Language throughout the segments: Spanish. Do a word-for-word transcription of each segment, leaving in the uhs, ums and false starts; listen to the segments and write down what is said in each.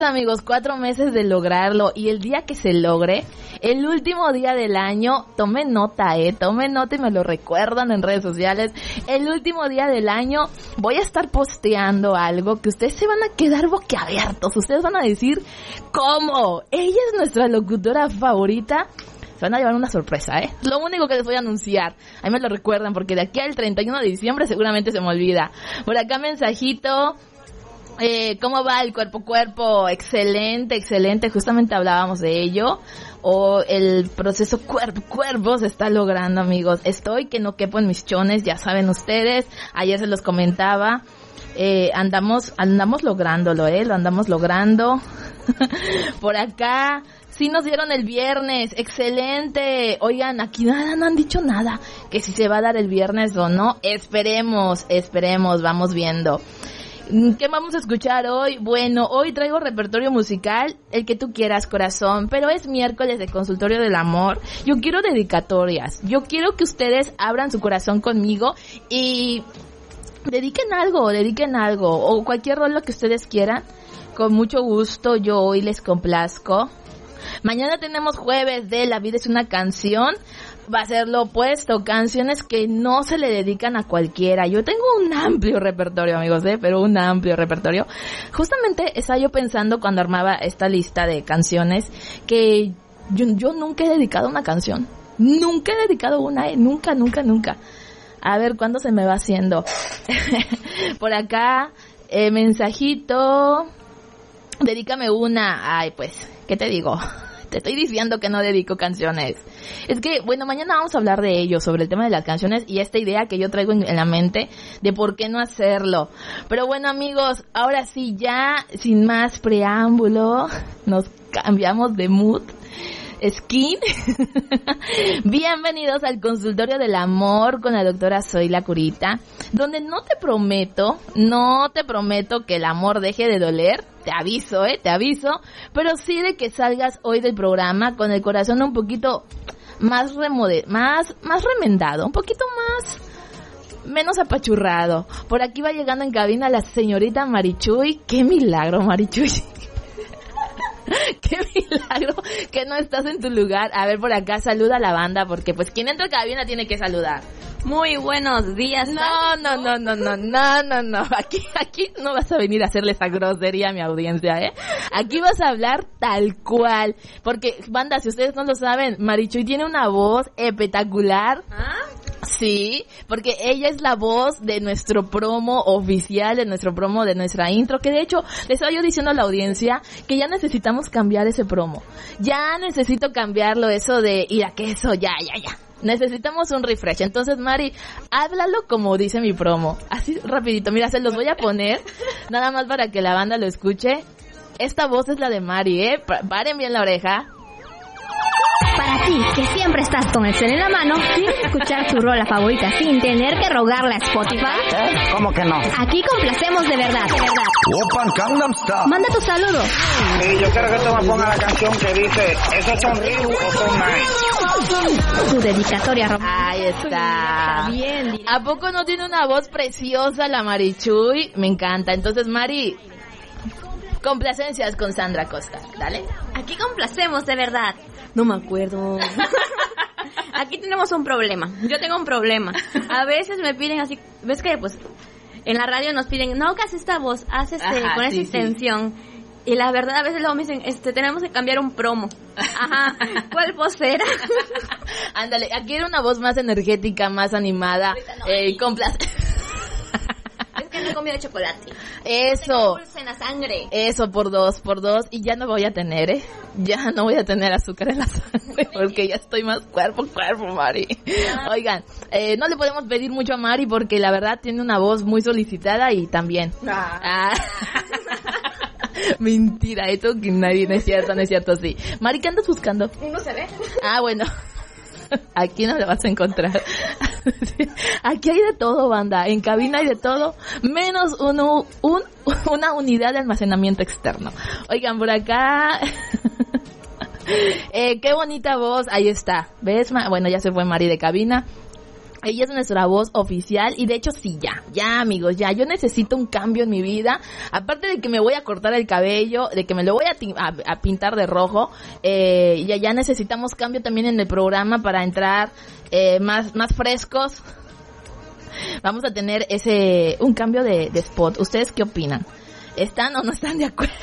Amigos, cuatro meses de lograrlo y el día que se logre, el último día del año, tomen nota, eh, tomen nota y me lo recuerdan en redes sociales, el último día del año voy a estar posteando algo que ustedes se van a quedar boquiabiertos, ustedes van a decir, ¿cómo? Ella es nuestra locutora favorita. Se van a llevar una sorpresa, ¿eh? Lo único que les voy a anunciar. Ahí me lo recuerdan porque de aquí al treinta y uno de diciembre seguramente se me olvida. Por acá mensajito. Eh, ¿Cómo va el cuerpo cuerpo? Excelente, excelente. Justamente hablábamos de ello. O el proceso cuerpo cuerpo se está logrando, amigos. Estoy que no quepo en mis chones, ya saben ustedes. Ayer se los comentaba. Eh, andamos, andamos lográndolo, eh. Lo andamos logrando. Por acá. Sí nos dieron el viernes, excelente. Oigan, aquí nada, no han dicho nada. Que si se va a dar el viernes o no, esperemos, esperemos, vamos viendo. ¿Qué vamos a escuchar hoy? Bueno, hoy traigo repertorio musical, el que tú quieras, corazón, pero es miércoles de Consultorio del Amor. Yo quiero dedicatorias, yo quiero que ustedes abran su corazón conmigo y dediquen algo, dediquen algo, o cualquier rol que ustedes quieran. Con mucho gusto, yo hoy les complazco. Mañana tenemos jueves de La Vida es una canción. Va a ser lo opuesto, canciones que no se le dedican a cualquiera. Yo tengo un amplio repertorio, amigos, ¿eh? Pero un amplio repertorio. Justamente estaba yo pensando cuando armaba esta lista de canciones que yo, yo nunca he dedicado una canción. Nunca he dedicado una, ¿eh? Nunca, nunca, nunca. A ver, ¿cuándo se me va haciendo? Por acá, eh, mensajito. Dedícame una. Ay, pues, ¿qué te digo? Te estoy diciendo que no dedico canciones. Es que, bueno, mañana vamos a hablar de ello, sobre el tema de las canciones y esta idea que yo traigo en, en la mente de por qué no hacerlo. Pero bueno, amigos, ahora sí, ya sin más preámbulo, nos cambiamos de mood. Skin. Bienvenidos al Consultorio del Amor con la doctora Zoila Curita, donde no te prometo, no te prometo que el amor deje de doler, te aviso, eh, te aviso, pero sí de que salgas hoy del programa con el corazón un poquito más remode, más, más remendado, un poquito más, menos apachurrado. Por aquí va llegando en cabina la señorita Marichuy. ¡Qué milagro, Marichuy! ¡Qué milagro que no estás en tu lugar! A ver, por acá, saluda a la banda, porque pues quien entra a cabina tiene que saludar. Muy buenos días. No, no, no, no, no, no, no, no. Aquí, aquí no vas a venir a hacerle esa grosería a mi audiencia, ¿eh? Aquí vas a hablar tal cual. Porque, banda, si ustedes no lo saben, Marichuy tiene una voz espectacular. ¿Ah? Sí, porque ella es la voz de nuestro promo oficial, de nuestro promo, de nuestra intro, que de hecho, le estaba yo diciendo a la audiencia que ya necesitamos cambiar ese promo. Ya necesito cambiarlo, eso de ir a queso, ya, ya, ya. Necesitamos un refresh. Entonces, Mari, háblalo como dice mi promo. Así, rapidito. Mira, se los voy a poner, nada más para que la banda lo escuche. Esta voz es la de Mari, ¿eh? Paren bien la oreja. Para ti, que siempre estás con el cel en la mano, ¿quieres escuchar tu rola favorita sin tener que rogarle a Spotify? ¿Eh? ¿Cómo que no? Aquí complacemos de verdad, de verdad. Open Gangnam Style. Manda tu saludo. Sí, yo quiero que tú me pongas la canción que dice, ¿esos son Ryu o son Nice? Tu dedicatoria, Rom. Ahí está. Está bien. ¿A poco no tiene una voz preciosa la Marichuy? Me encanta. Entonces, Mari, complacencias con Sandra Costa. Dale. Aquí complacemos de verdad. No me acuerdo. Aquí tenemos un problema. Yo tengo un problema. A veces me piden así, ves que pues en la radio nos piden, no hagas esta voz, haz este Ajá, con sí, esa intención. Sí. Y la verdad a veces luego me dicen, este tenemos que cambiar un promo. Ajá. ¿Cuál voz era? Ándale, aquí era una voz más energética, más animada. No, eh, complace. Es que no he comido chocolate. Eso. Dulce en la sangre. Eso, por dos, por dos. Y ya no voy a tener, ¿eh? Ya no voy a tener azúcar en la sangre porque ya estoy más cuerpo, cuerpo, Mari. Oigan, eh, no le podemos pedir mucho a Mari porque la verdad tiene una voz muy solicitada y también. Ah. Ah. Mentira, esto que nadie, no es cierto, no es cierto, sí. Mari, ¿qué andas buscando? No se ve. Ah, bueno. Aquí no lo vas a encontrar. Aquí hay de todo, banda. En cabina hay de todo, menos uno, un, una unidad de almacenamiento externo. Oigan, por acá. eh, qué bonita voz. Ahí está. ¿Ves? Bueno, ya se fue Mari de cabina. Ella es nuestra voz oficial y de hecho sí, ya, ya amigos, ya, yo necesito un cambio en mi vida, aparte de que me voy a cortar el cabello, de que me lo voy a, ti- a, a pintar de rojo, eh, ya, ya necesitamos cambio también en el programa para entrar eh, más, más frescos. Vamos a tener ese, un cambio de, de spot. ¿Ustedes qué opinan? ¿Están o no están de acuerdo?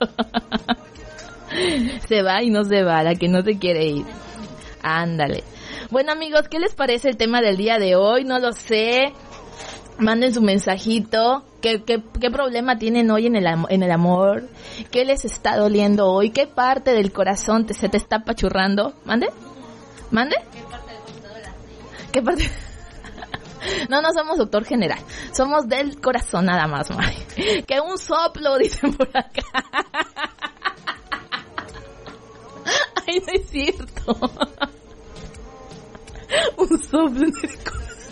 Se va y no se va, la que no se quiere ir. Ándale. Bueno amigos, ¿qué les parece el tema del día de hoy? No lo sé. Manden su mensajito. ¿Qué, qué, qué problema tienen hoy en el, am- en el amor? ¿Qué les está doliendo hoy? ¿Qué parte del corazón te, se te está apachurrando? ¿Mande? ¿Mande? ¿Qué parte del computadora? ¿Qué parte? No, no somos doctor general. Somos del corazón nada más, Mari. Que un soplo, dicen por acá. Ay, no es cierto. Un soplo en el corazón.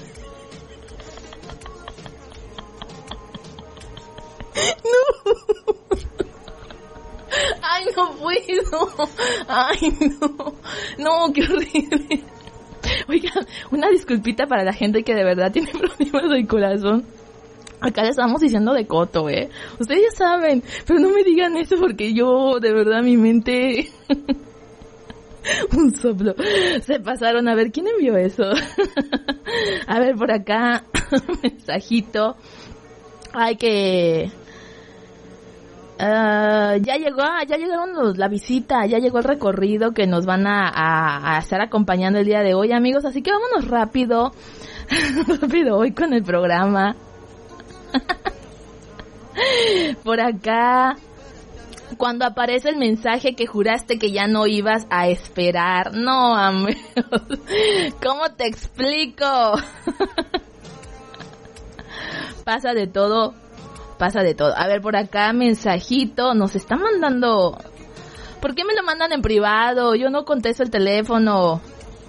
No. Ay, no puedo. Ay, no. No, qué horrible. Oigan, una disculpita para la gente que de verdad tiene problemas del corazón. Acá le estamos diciendo de coto, ¿eh? Ustedes ya saben, pero no me digan eso porque yo, de verdad, mi mente... Un soplo. Se pasaron. A ver, ¿quién envió eso? A ver, por acá. Mensajito. Ay, que... Uh, ya llegó, ya llegaron los, la visita, ya llegó el recorrido que nos van a, a, a estar acompañando el día de hoy, amigos. Así que vámonos rápido. Rápido hoy con el programa. Por acá... Cuando aparece el mensaje que juraste que ya no ibas a esperar. No, amigos. ¿Cómo te explico? Pasa de todo. Pasa de todo. A ver, por acá, mensajito. Nos está mandando... ¿Por qué me lo mandan en privado? Yo no contesto el teléfono.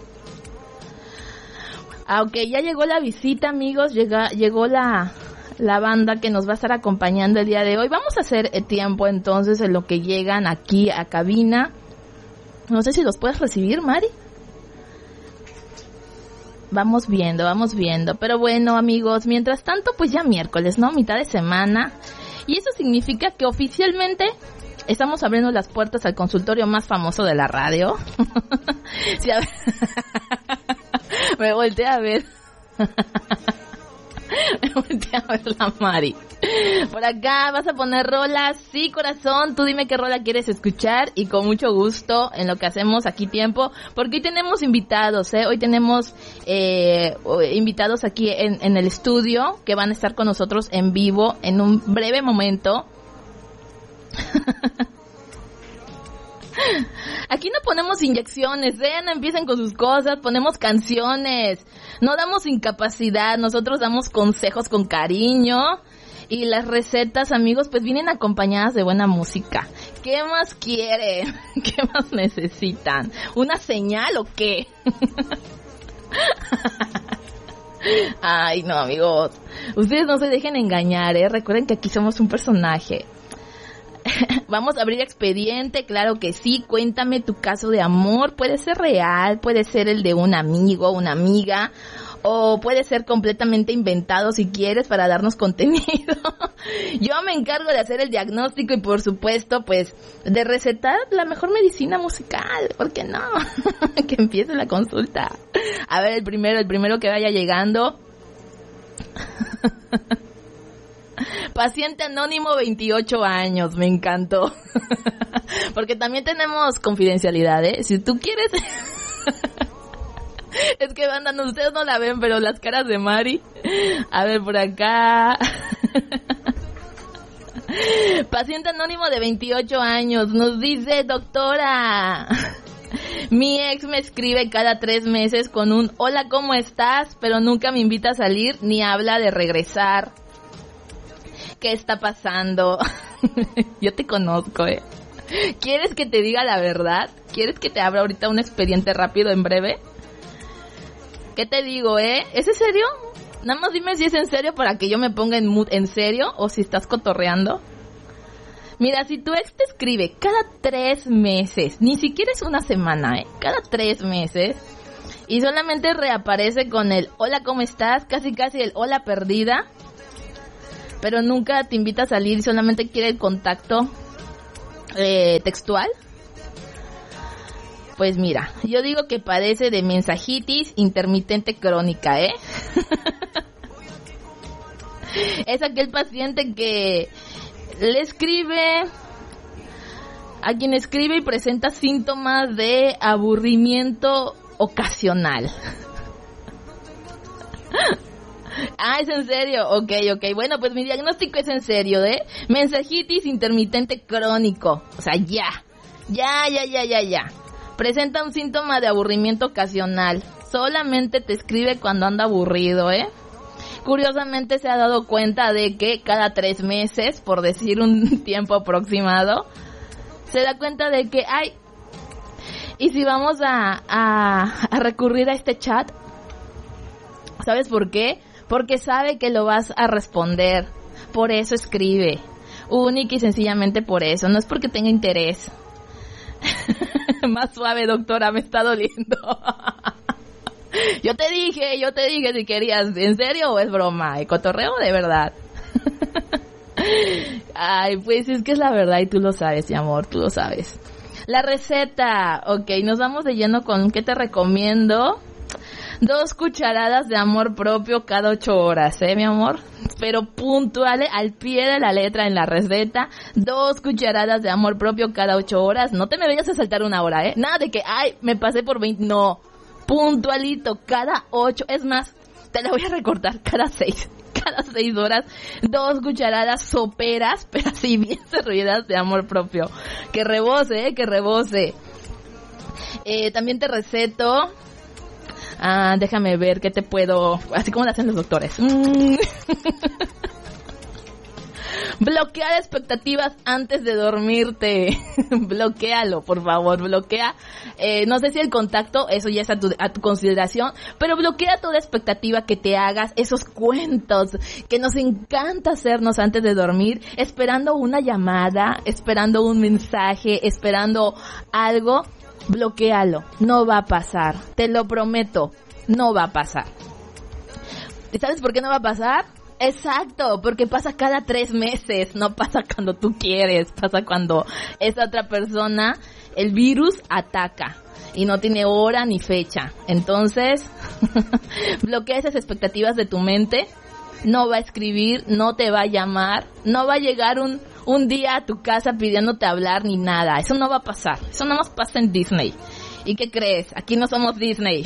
Aunque ya llegó la visita, amigos. Llega, llegó la... la banda que nos va a estar acompañando el día de hoy. Vamos a hacer eh, tiempo entonces en lo que llegan aquí a cabina. No sé si los puedes recibir, Mari. Vamos viendo, vamos viendo. Pero bueno, amigos, mientras tanto, pues ya miércoles, ¿no? Mitad de semana. Y eso significa que oficialmente estamos abriendo las puertas al consultorio más famoso de la radio. Sí, a ver. Me volteé a ver. Me volteé a ver la Mari. Por acá, ¿vas a poner rolas? Sí, corazón, tú dime qué rola quieres escuchar y con mucho gusto en lo que hacemos aquí tiempo, porque hoy tenemos invitados, ¿eh? Hoy tenemos eh, invitados aquí en, en el estudio que van a estar con nosotros en vivo en un breve momento. Aquí no ponemos inyecciones, ¿eh? No empiecen con sus cosas, ponemos canciones. No damos incapacidad, nosotros damos consejos con cariño. Y las recetas, amigos, pues vienen acompañadas de buena música. ¿Qué más quieren? ¿Qué más necesitan? ¿Una señal o qué? Ay, no, amigos. Ustedes no se dejen engañar, ¿eh? Recuerden que aquí somos un personaje. Vamos a abrir expediente, claro que sí. Cuéntame tu caso de amor. Puede ser real, puede ser el de un amigo, una amiga, o puede ser completamente inventado si quieres para darnos contenido. Yo me encargo de hacer el diagnóstico y por supuesto pues de recetar la mejor medicina musical. ¿Por qué no? Que empiece la consulta. A ver, el primero, el primero que vaya llegando. Paciente anónimo, veintiocho años, me encantó. Porque también tenemos confidencialidad, ¿eh? Si tú quieres... Es que banda, no, ustedes no la ven, pero las caras de Mari. A ver, por acá. Paciente anónimo de veintiocho años nos dice: doctora, mi ex me escribe cada tres meses con un hola, ¿cómo estás? Pero nunca me invita a salir ni habla de regresar. ¿Qué está pasando? Yo te conozco, ¿eh? ¿Quieres que te diga la verdad? ¿Quieres que te abra ahorita un expediente rápido en breve? ¿Qué te digo, eh? ¿Es en serio? Nada más dime si es en serio para que yo me ponga en mood en serio o si estás cotorreando. Mira, si tu ex te escribe cada tres meses, ni siquiera es una semana, eh, cada tres meses, y solamente reaparece con el hola, ¿cómo estás? Casi casi el hola perdida, pero nunca te invita a salir y solamente quiere el contacto eh, textual. Pues mira, yo digo que padece de mensajitis intermitente crónica, ¿eh? Es aquel paciente que le escribe a quien escribe y presenta síntomas de aburrimiento ocasional. Ah, ¿es en serio? Ok, ok. Bueno, pues mi diagnóstico es en serio, ¿eh? Mensajitis intermitente crónico. O sea, ya. Ya, ya, ya, ya, ya. Presenta un síntoma de aburrimiento ocasional. Solamente te escribe cuando anda aburrido, ¿eh? Curiosamente se ha dado cuenta de que cada tres meses, por decir un tiempo aproximado, se da cuenta de que, ay, y si vamos a, a, a recurrir a este chat, ¿sabes por qué? Porque sabe que lo vas a responder, por eso escribe, única y sencillamente por eso, no es porque tenga interés. Más suave, doctora, me está doliendo. Yo te dije, yo te dije si querías, ¿en serio o es broma? ¿El cotorreo de verdad? Ay, pues es que es la verdad y tú lo sabes, mi amor, tú lo sabes. La receta, ok, nos vamos de lleno con ¿qué te recomiendo? Dos cucharadas de amor propio cada ocho horas, ¿eh, mi amor? Pero puntuales, al pie de la letra en la receta, dos cucharadas de amor propio cada ocho horas. No te me vayas a saltar una hora, ¿eh? Nada de que, ay, me pasé por veinte, no. Puntualito, cada ocho, es más, te la voy a recortar cada seis, cada seis horas, dos cucharadas soperas, pero así bien servidas de amor propio. Que rebose, eh, que rebose. Eh, también te receto, ah, déjame ver qué te puedo, así como lo hacen los doctores. Mm. Bloquear expectativas antes de dormirte. Bloquéalo, por favor, bloquea. Eh, no sé si el contacto, eso ya es a tu, a tu consideración, pero bloquea toda expectativa que te hagas, esos cuentos que nos encanta hacernos antes de dormir, esperando una llamada, esperando un mensaje, esperando algo. Bloquéalo, no va a pasar, te lo prometo, no va a pasar. ¿Y sabes por qué no va a pasar? Exacto, porque pasa cada tres meses, no pasa cuando tú quieres, pasa cuando esa otra persona, el virus ataca y no tiene hora ni fecha. Entonces, bloquea esas expectativas de tu mente, no va a escribir, no te va a llamar, no va a llegar un, un día a tu casa pidiéndote hablar ni nada, eso no va a pasar, eso nada más pasa en Disney. ¿Y qué crees? Aquí no somos Disney.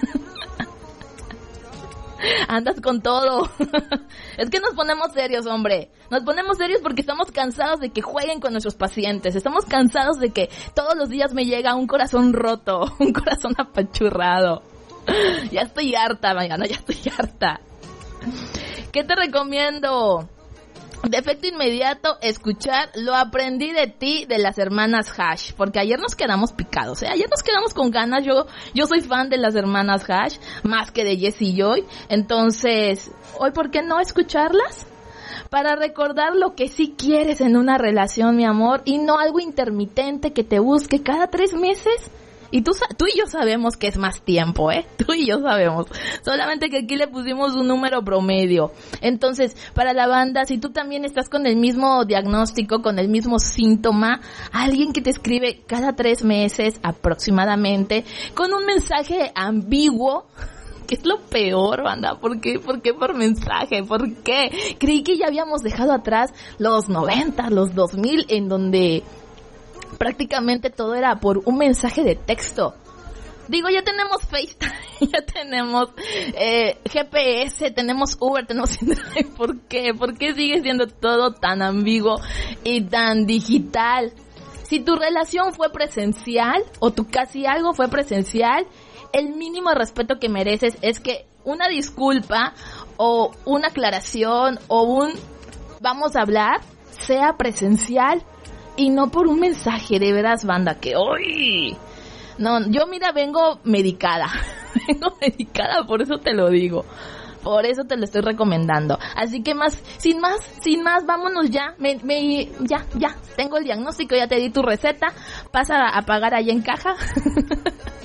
Andas con todo. Es que nos ponemos serios, hombre. Nos ponemos serios porque estamos cansados de que jueguen con nuestros pacientes. Estamos cansados de que todos los días me llega un corazón roto, un corazón apachurrado. Ya estoy harta, Mariana, ya estoy harta. ¿Qué te recomiendo? De efecto inmediato, escuchar Lo aprendí de ti de las hermanas Hash, porque ayer nos quedamos picados, ¿eh? Ayer nos quedamos con ganas. Yo yo soy fan de las hermanas Hash, más que de Jessie Joy. Entonces, hoy, ¿por qué no escucharlas? Para recordar lo que sí quieres en una relación, mi amor, y no algo intermitente que te busque cada tres meses. Y tú, tú y yo sabemos que es más tiempo, ¿eh? Tú y yo sabemos. Solamente que aquí le pusimos un número promedio. Entonces, para la banda, si tú también estás con el mismo diagnóstico, con el mismo síntoma, alguien que te escribe cada tres meses aproximadamente, con un mensaje ambiguo, que es lo peor, banda. ¿Por qué? ¿Por qué por mensaje? ¿Por qué? Creí que ya habíamos dejado atrás los noventa, los dos mil, en donde prácticamente todo era por un mensaje de texto. Digo, ya tenemos FaceTime, ya tenemos eh, G P S, tenemos Uber, tenemos Drive. ¿Por qué? ¿Por qué sigue siendo todo tan ambiguo y tan digital? Si tu relación fue presencial o tu casi algo fue presencial, el mínimo respeto que mereces es que una disculpa o una aclaración o un vamos a hablar sea presencial y no por un mensaje. De veras, banda, que hoy no, yo mira, vengo medicada, vengo medicada, por eso te lo digo, por eso te lo estoy recomendando. Así que más, sin más, sin más, vámonos ya, me, me, ya, ya, tengo el diagnóstico, ya te di tu receta, pasa a pagar allá en caja.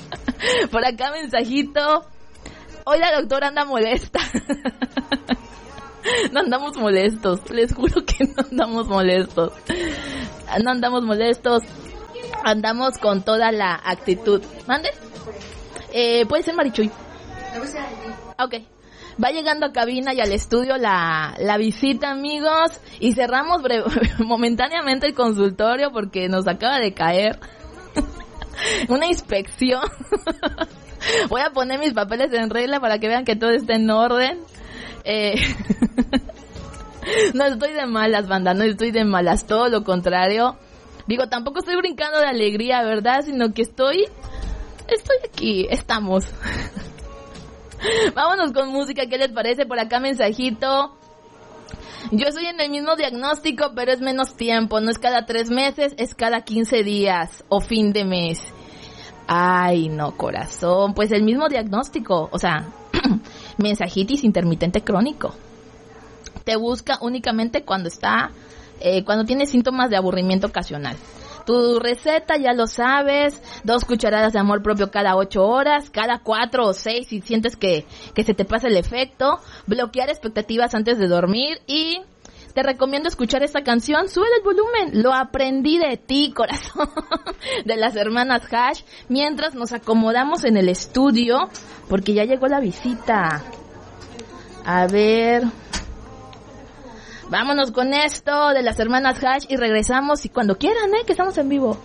Por acá mensajito. Hoy la doctora anda molesta. No andamos molestos, les juro que no andamos molestos. No andamos molestos. Andamos con toda la actitud. ¿Mande? Eh, puede ser Marichuy. Ok. Va llegando a cabina y al estudio la, la visita, amigos. Y cerramos breve, momentáneamente el consultorio porque nos acaba de caer una inspección. Voy a poner mis papeles en regla para que vean que todo está en orden. Eh... No estoy de malas, banda, no estoy de malas, todo lo contrario. Digo, tampoco estoy brincando de alegría, ¿verdad? Sino que estoy... Estoy aquí, estamos. Vámonos con música, ¿qué les parece? Por acá mensajito. Yo estoy en el mismo diagnóstico, pero es menos tiempo. No es cada tres meses, es cada quince días o fin de mes. Ay, no, corazón. Pues el mismo diagnóstico, o sea, mensajitis intermitente crónico. Te busca únicamente cuando está, eh, cuando tiene síntomas de aburrimiento ocasional. Tu receta ya lo sabes, dos cucharadas de amor propio cada ocho horas, cada cuatro o seis si sientes que, que se te pasa el efecto, bloquear expectativas antes de dormir y te recomiendo escuchar esta canción, sube el volumen, lo aprendí de ti, corazón, de las hermanas Hash, mientras nos acomodamos en el estudio, porque ya llegó la visita. A ver... Vámonos con esto de las hermanas Hash y regresamos y cuando quieran, ¿eh? Que estamos en vivo.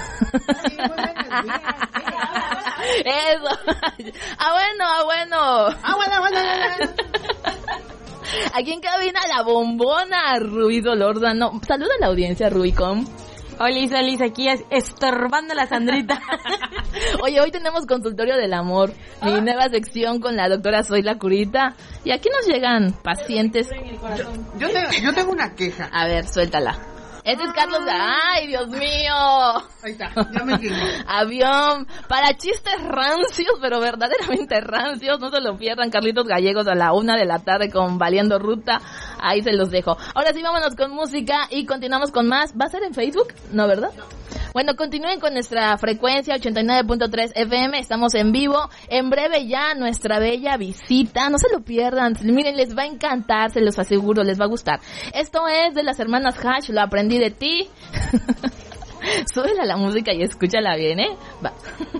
Eso. Ah, bueno, ah, bueno. Ah, bueno, bueno, bueno. Aquí en cabina la bombona Rubí Solórzano. Saluda a la audiencia, Rubicom. Olis, Olis, aquí es estorbando la Sandrita. Oye, hoy tenemos consultorio del amor, mi ah. nueva sección con la doctora Soy la Curita. Y aquí nos llegan pacientes. Yo, yo, tengo, yo tengo una queja. A ver, suéltala. Este es Carlos. ¡Ay, Dios mío! Ahí está, ya me entiendo. Avión. Para chistes rancios, pero verdaderamente rancios. No se lo pierdan, Carlitos Gallegos, a la una de la tarde con Valiendo Ruta. Ahí se los dejo. Ahora sí, vámonos con música y continuamos con más. ¿Va a ser en Facebook? No, ¿verdad? No. Bueno, continúen con nuestra frecuencia ochenta y nueve punto tres F M. Estamos en vivo. En breve ya nuestra bella visita. No se lo pierdan. Miren, les va a encantar, se los aseguro, les va a gustar. Esto es de las hermanas Hash, lo aprendí de ti. Súbela la música y escúchala bien, ¿eh? Va.